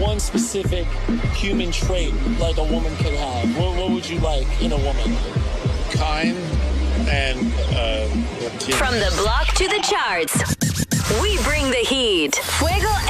one specific human trait like a woman could have, what would you like in a woman? Kind and from the block to the charts, we bring the heat. Fuego